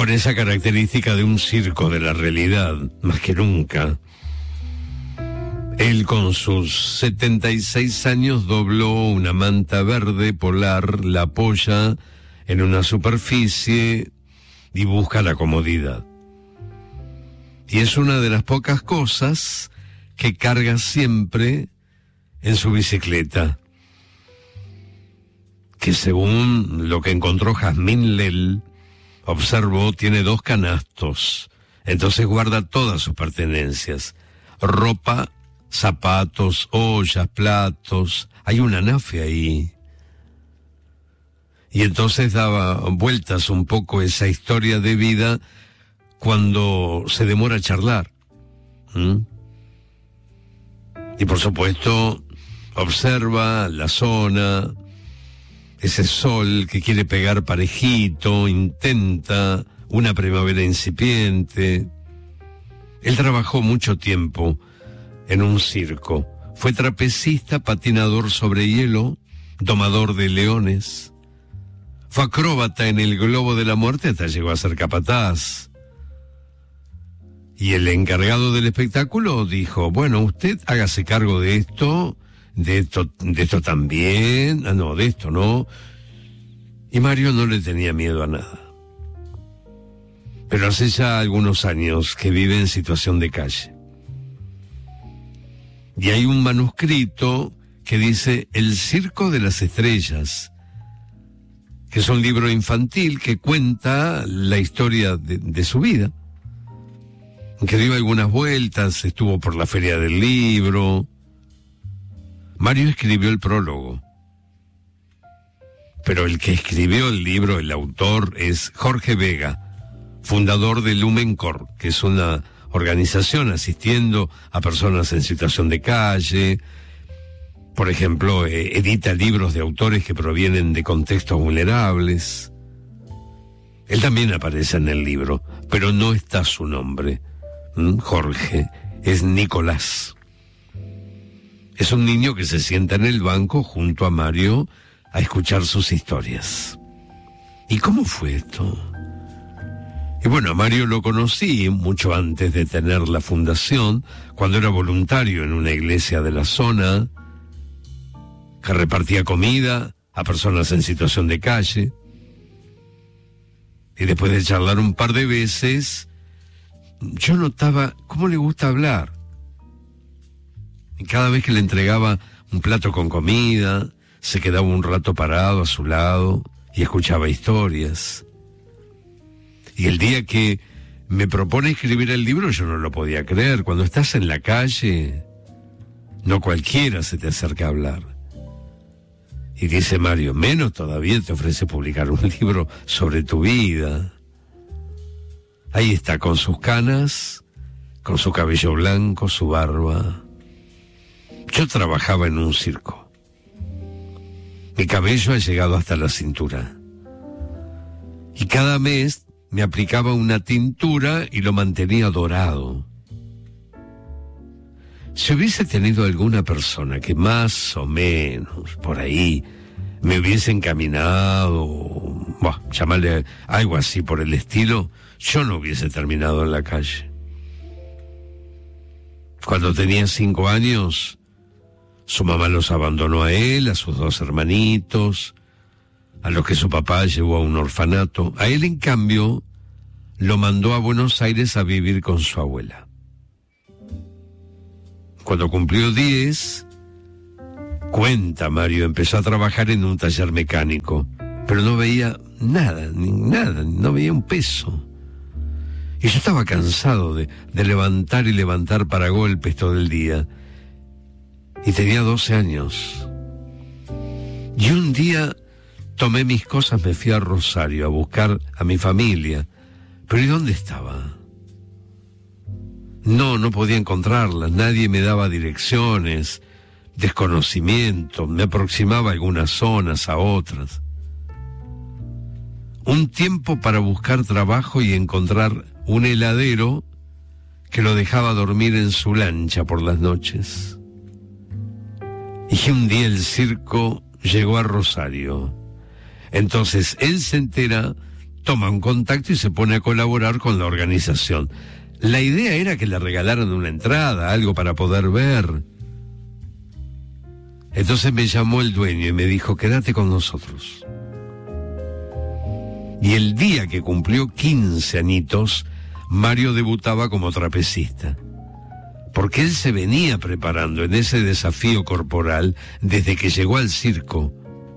con esa característica de un circo de la realidad, más que nunca. Él con sus 76 años dobló una manta verde polar, la apoya en una superficie y busca la comodidad. Y es una de las pocas cosas que carga siempre en su bicicleta, que según lo que encontró Jazmín Lel, observó, tiene 2 canastos, entonces guarda todas sus pertenencias, ropa, zapatos, ollas, platos, hay un anafe ahí. Y entonces daba vueltas un poco esa historia de vida cuando se demora a charlar. Y por supuesto, observa la zona, ese sol que quiere pegar parejito, intenta una primavera incipiente. Él trabajó mucho tiempo en un circo. Fue trapecista, patinador sobre hielo, domador de leones. Fue acróbata en el globo de la muerte, hasta llegó a ser capataz. Y el encargado del espectáculo dijo, bueno, usted hágase cargo de esto también, no, de esto no. Y Mario no le tenía miedo a nada. Pero hace ya algunos años que vive en situación de calle. Y hay un manuscrito que dice El Circo de las Estrellas, que es un libro infantil que cuenta la historia de su vida, que dio algunas vueltas, estuvo por la Feria del Libro. Mario escribió el prólogo, pero el que escribió el libro, el autor, es Jorge Vega, fundador de Lumencor, que es una organización asistiendo a personas en situación de calle. Por ejemplo, edita libros de autores que provienen de contextos vulnerables. Él también aparece en el libro, pero no está su nombre. Jorge, es Nicolás. Es un niño que se sienta en el banco junto a Mario a escuchar sus historias. ¿Y cómo fue esto? Y bueno, a Mario lo conocí mucho antes de tener la fundación, cuando era voluntario en una iglesia de la zona, que repartía comida a personas en situación de calle. Y después de charlar un par de veces, yo notaba cómo le gusta hablar. Y cada vez que le entregaba un plato con comida, se quedaba un rato parado a su lado y escuchaba historias. Y el día que me propone escribir el libro, yo no lo podía creer. Cuando estás en la calle, no cualquiera se te acerca a hablar. Y dice Mario, menos todavía te ofrece publicar un libro sobre tu vida. Ahí está, con sus canas, con su cabello blanco, su barba. Yo trabajaba en un circo. Mi cabello ha llegado hasta la cintura. Y cada mes me aplicaba una tintura y lo mantenía dorado. Si hubiese tenido alguna persona que más o menos por ahí me hubiese encaminado, llamarle algo así por el estilo, yo no hubiese terminado en la calle. Cuando tenía 5 años, su mamá los abandonó a él, a sus 2 hermanitos, a los que su papá llevó a un orfanato. A él, en cambio, lo mandó a Buenos Aires a vivir con su abuela. Cuando cumplió 10, cuenta Mario, empezó a trabajar en un taller mecánico, pero no veía nada, no veía un peso. Y yo estaba cansado de levantar y levantar para golpes todo el día. Y tenía 12 años. Y un día tomé mis cosas, me fui a Rosario a buscar a mi familia. Pero ¿y dónde estaba? No podía encontrarlas, nadie me daba direcciones, desconocimiento, me aproximaba a algunas zonas, a otras. Un tiempo para buscar trabajo y encontrar un heladero que lo dejaba dormir en su lancha por las noches. Y un día el circo llegó a Rosario. Entonces él se entera toma un contacto y se pone a colaborar con la organización. La idea era que le regalaran una entrada, algo para poder ver. Entonces me llamó el dueño y me dijo, quédate con nosotros. Y el día que cumplió 15 añitos, Mario debutaba como trapecista. Porque él se venía preparando en ese desafío corporal desde que llegó al circo.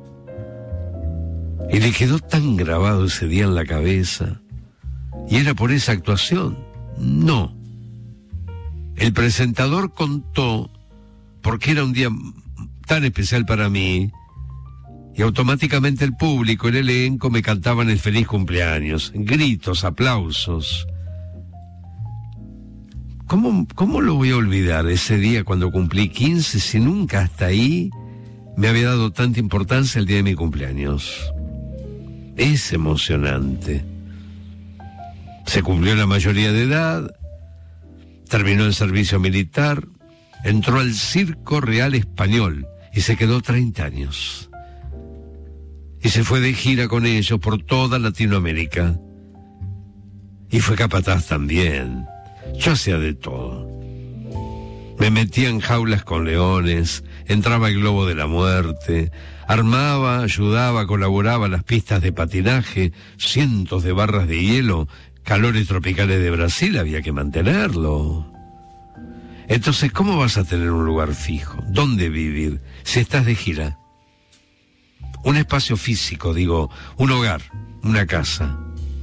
Y le quedó tan grabado ese día en la cabeza. ¿Y era por esa actuación? No. El presentador contó, porque era un día tan especial para mí, y automáticamente el público, el elenco, me cantaban el feliz cumpleaños, gritos, aplausos. ¿Cómo lo voy a olvidar ese día cuando cumplí 15 si nunca hasta ahí me había dado tanta importancia el día de mi cumpleaños? Es emocionante. Se cumplió la mayoría de edad, terminó el servicio militar, entró al Circo Real Español y se quedó 30 años. Y se fue de gira con ellos por toda Latinoamérica. Y fue capataz también. Yo hacía de todo. Me metía en jaulas con leones, entraba al globo de la muerte, armaba, ayudaba, colaboraba a las pistas de patinaje, cientos de barras de hielo, calores tropicales de Brasil, había que mantenerlo. Entonces, ¿cómo vas a tener un lugar fijo? ¿Dónde vivir si estás de gira? Un espacio físico, digo, un hogar, una casa.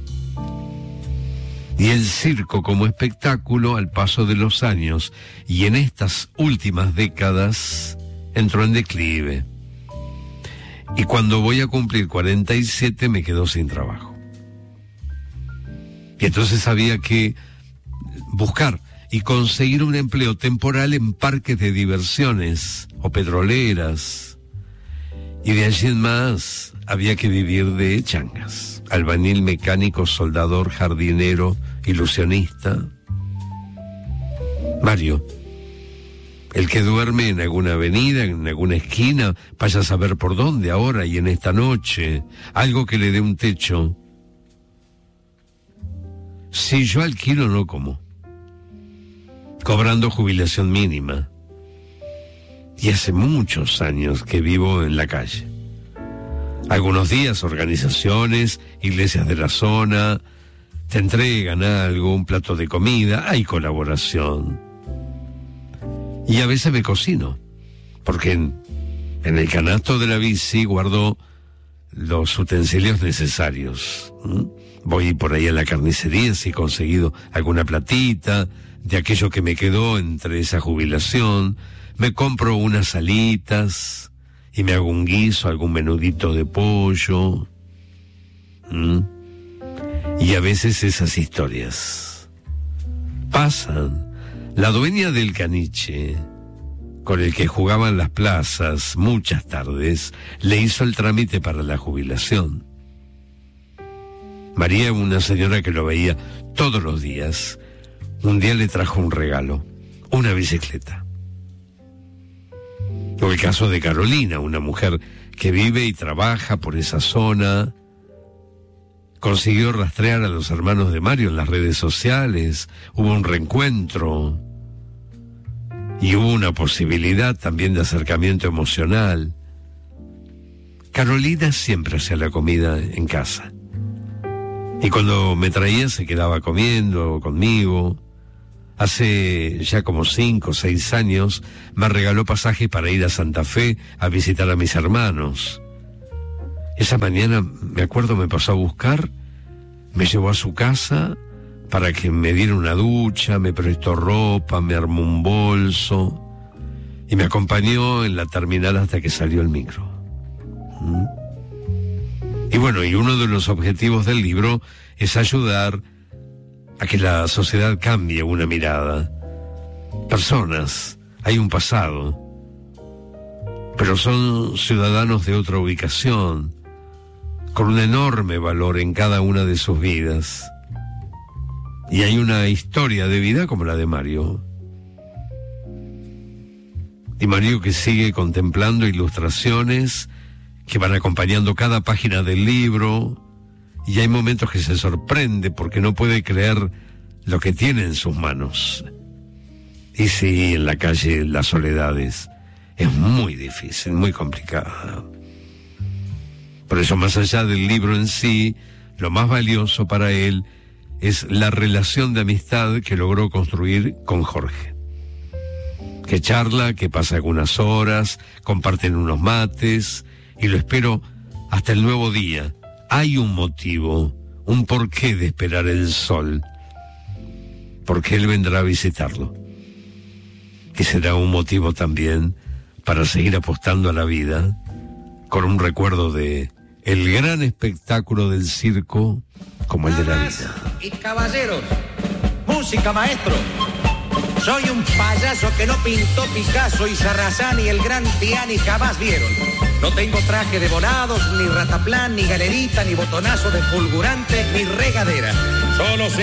Y el circo como espectáculo, al paso de los años y en estas últimas décadas, entró en declive. Y cuando voy a cumplir 47 me quedo sin trabajo. Y entonces había que buscar y conseguir un empleo temporal en parques de diversiones o petroleras. Y de allí en más había que vivir de changas. Albañil, mecánico, soldador, jardinero, ilusionista. Mario, el que duerme en alguna avenida, en alguna esquina, vaya a saber por dónde ahora y en esta noche, algo que le dé un techo. Si yo alquilo, no como. Cobrando jubilación mínima. Y hace muchos años que vivo en la calle. Algunos días organizaciones, iglesias de la zona, te entregan algo, un plato de comida, hay colaboración. Y a veces me cocino, porque en el canasto de la bici guardo los utensilios necesarios. Voy por ahí a la carnicería si he conseguido alguna platita de aquello que me quedó entre esa jubilación. Me compro unas alitas y me hago un guiso, algún menudito de pollo. Y a veces esas historias pasan. La dueña del caniche, con el que jugaban las plazas muchas tardes, le hizo el trámite para la jubilación. María, una señora que lo veía todos los días, un día le trajo un regalo, una bicicleta. O el caso de Carolina, una mujer que vive y trabaja por esa zona, consiguió rastrear a los hermanos de Mario en las redes sociales, hubo un reencuentro y hubo una posibilidad también de acercamiento emocional. Carolina siempre hacía la comida en casa. Y cuando me traía se quedaba comiendo conmigo. Hace ya como 5 o 6 años me regaló pasajes para ir a Santa Fe a visitar a mis hermanos. Esa mañana, me acuerdo, me pasó a buscar, me llevó a su casa para que me diera una ducha, me prestó ropa, me armó un bolso y me acompañó en la terminal hasta que salió el micro. Y bueno, y uno de los objetivos del libro es ayudar a que la sociedad cambie una mirada. Personas, hay un pasado, pero son ciudadanos de otra ubicación, con un enorme valor en cada una de sus vidas. Y hay una historia de vida como la de Mario. Y Mario que sigue contemplando ilustraciones que van acompañando cada página del libro y hay momentos que se sorprende porque no puede creer lo que tiene en sus manos. Y sí, en la calle la soledad es muy difícil, muy complicada. Por eso, más allá del libro en sí, lo más valioso para él es la relación de amistad que logró construir con Jorge. Que charla, que pasa algunas horas, comparten unos mates, y lo espero hasta el nuevo día. Hay un motivo, un porqué de esperar el sol, porque él vendrá a visitarlo. Que será un motivo también para seguir apostando a la vida, con un recuerdo de el gran espectáculo del circo como el de la vida. Y caballeros, música, maestro. Soy un payaso que no pintó Picasso y Sarrazán y el gran Piani jamás vieron. No tengo traje de volados, ni rataplan, ni galerita, ni botonazo de fulgurante, ni regadera. Solo sé